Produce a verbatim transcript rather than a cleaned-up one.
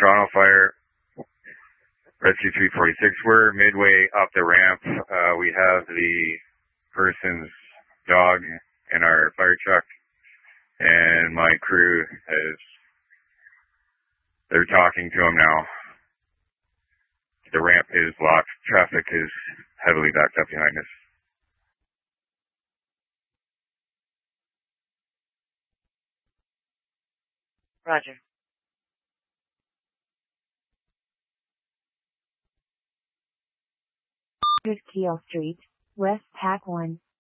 Toronto Fire, Rescue three forty-six. We're midway up the ramp. Uh, we have the person's dog in our fire truck, and my crew is, they're talking to him now. The ramp is blocked. Traffic is heavily backed up behind us. Roger. Keel Street, West Pack one.